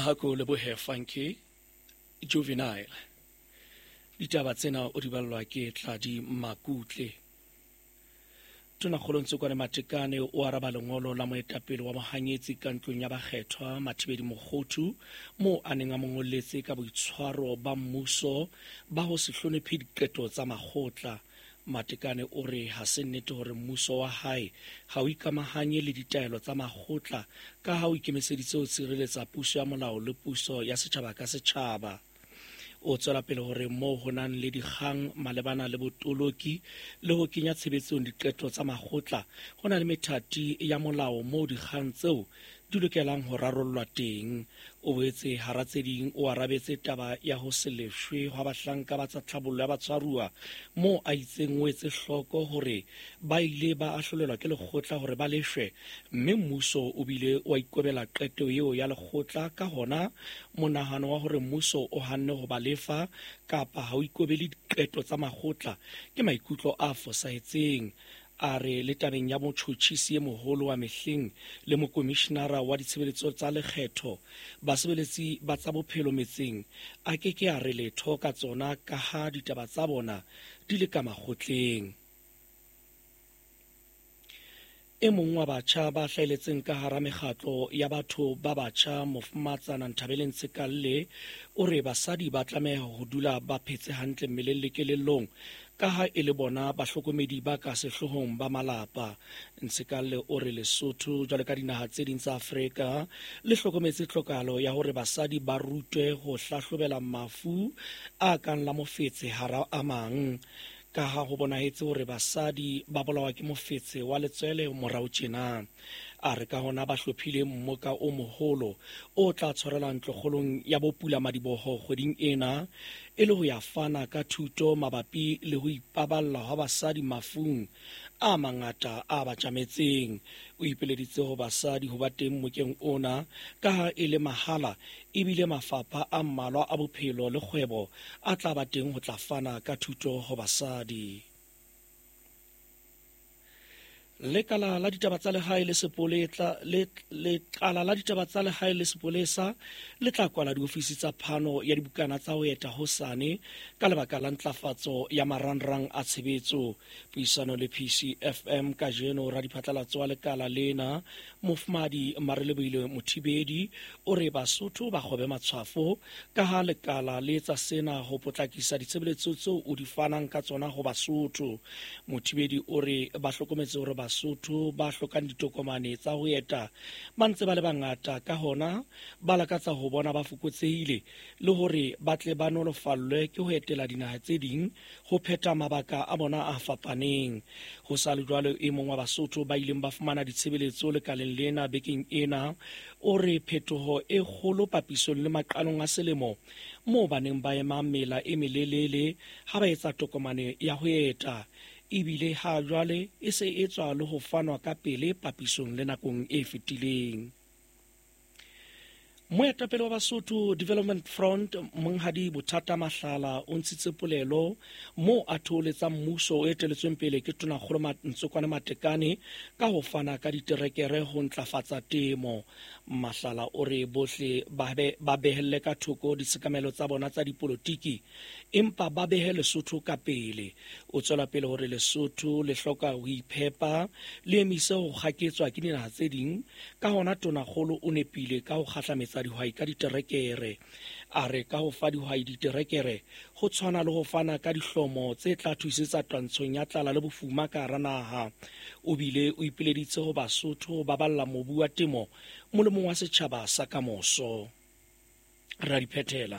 Hako lebohe Funky Juvenile. Ditaba tsena o di ballwa ke Tladi Makutle. Tona kgolontse kwa le Matekane o araba lengolo la moetapele wa mohanyetsi ka ntlong ya bakgethwa Mathibedi Mokgothu mo a neng a mongoletse ka boitshwaro ba mmuso ba ho se hlonephe diqeto tsa makgotla. Matekane o re ha se nnete hore mmuso wa hae ha o ikamahanye le ditaelo tsa makgotla ka ha o ikemiseditse ho tshireletsa puso ya molao le puso ya setjhaba ka setjhaba. O tswela pele hore moo ho nang le dikgang malebana le botoloki le ho kenya tshebetsong diqeto tsa makgotla ho na le methati ya molao moo dikgang tseo di lokelang ho rarollwa teng. O boetse hara tse ding o arabetse taba ya ho se lefshwe hwa bahlanka ba tsa tlhabollo ya batshwaruwa moo a itseng o etse hloko hore ba ile ba ahlolelwa ke lekgotla hore ba lefshwe, mme mmuso o bile wa ikobela qeto eo ya lekgotla. Ka hona monahano wa hore mmuso o hanne ho ba lefa kapa ha o ikobele diqeto tsa makgotla ke maikutlo a fosahetseng. A re le tabeng ya motjhotjhisi e moholo wa mehleng le mokomishenara wa ditshebeletso tsa lekgetho basebeletsi ba tsa bophelo metseng a keke a re letho ka tsona ka ha ditaba tsa bona di le ka makgotleng. E mong wa batjha ba hlaheletseng ka hara mekgatlo ya batho ba batjha Mofumatsana Nthabeleng Tsekalle o re basadi ba tlameha ho dula ba phetse hantle mmeleng le kelellong ka ha e le bona bahlokomedi ba ka sehlohong ba malapa. Ntshekalle o re Lesotho jwalo ka dinaha tse ding tsa Afrika le hlokometse tlhokahalo ya hore basadi ba rutwe ho hlahlobela mafu a kang la mofetse hara a mang, ka ha ho bonahetse hore basadi ba bolawa ke mofetse wa letswele morao tjena. A re ka hona ba hlophile mmoka o moholo o tla tshwarela ntlokgolong ya Bopula Madiboho kgweding ena e le ho ya fana ka thuto mabapi le ho ipaballa ha basadi mafung a mangata a ba tjametseng. O ipeleditse ho basadi ho ba teng mokeng ona ka ha e le mahala ebile mafapha a mmalwa a bophelo le kgwebo a tla ba teng ho tla fana ka thuto ho basadi. Lekala la ditaba tsa lehae le sepolesa le tla kwala diofisi tsa phano ya dibukana tsa ho eta hosane ka lebaka la ntlafatso ya marangrang a tshebetso. Puisano le PCFM ka jeno radiphatlalatso wa lekala lena Mofumadi Marelebohile Mothibedi o re Basotho ba kgobe matshwafo ka ha lekala le etsa sena ho potlakisa ditshebeletso tseo o di fanang ka tsona ho Basotho. Mothibedi o re ba hlokometse hore Basotho ba hlokang ditokomane tsa ho eta ba ntse ba le bangata, ka hona ba lakatsa ho bona ba fokotsehile le hore ba tle ba nolofallwe ke ho etela dinaha tse ding ho phetha mabaka a bona a fapaneng. Ho sa le jwalo, e mong wa Basotho ba ileng ba fumana ditshebeletso lekaleng lena bekeng ena o re phetoho e kgolo papisong le maqalong a selemo moo ba neng ba ema mela e melelele ha ba etsa tokomane ya ho eta, ebile ha jwale e se etswa le ho fanwa ka pele papisong le nakong e fetileng. Moetapele wa Basotho Development Front Monghadi Bothata Mahlala o ntshitse polelo moo a thoholetsang mmuso o eteletsweng pele ke Tonakgolo Ntsokwane Matekane ka ho fana ka diterekere ho ntlafatsa temo. Mahlala o re bohle ba behelle ka thoko ditshekamelo tsa bona tsa dipolotiki empa ba behe Lesotho ka pele. O tswela pele hore Lesotho le hloka ho iphepa le emise ho kgaketswa ke dinaha tse ding, ka hona Tonakgolo o nepile ka ho kgahlametsa dihwai ka diterekere. A re ka ho fa dihwai diterekere ho tshwana le ho fana ka dihlomo tse tla thusetsa twantshong ya tlala le bofuma ka hara naha. O bile o ipeleditse ho Basotho ba balla mobu wa temo molemong wa setjhaba sa kamoso. Radiphethela.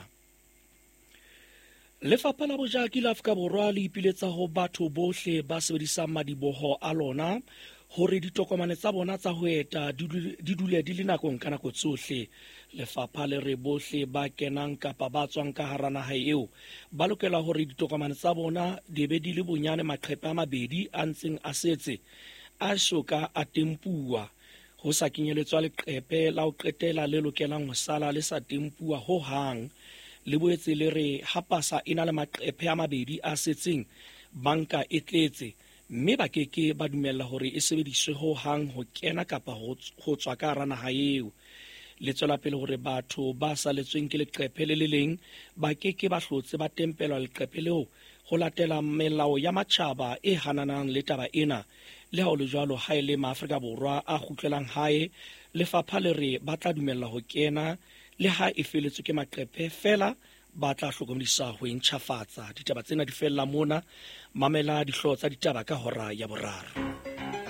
Lefapha la Bojaki la Afrika Borwa le ipiletsa ho batho bohle ba sebedisang madiboho a lona hore ditokomane tsa bona tsa ho eta di dule di le nakong ka nako tsohle. Lefapha le re bohle ba kenang kapa ba tswang ka hara naha eo ba lokela hore ditokomane tsa bona di be di le bonyane maqephe a mabedi a ntseng a setse a soka a tempuwa, ho sa kenyeletswa leqephe la ho qetela le lokelang ho sala le sa tempuwa ho hang. Le boetse le re ha pasa ena le maqephe a mabedi a setseng, banka e tletse mme ba keke ba dumella hore e sebediswe ho hang ho kena kapa ho tswa ka hara naha eo. le tswela pele hore batho ba saletsweng ke leqephe le le leng ba keke ba hlotse ba tempelwa leqephe leo go latela melao ya matjhaba e hananang le taba ena. Le ha o le jwalo, ha e le Maafrika Borwa a kgutlelang hae, lefapha le re ba tla dumella ho kena le ha e feletswe ke maqephe fela ba tla hlokomedisa ho intjhafatsa. Ditaba tsena di fella mona, mamela dihlooho tsa ditaba ka hora ya boraro.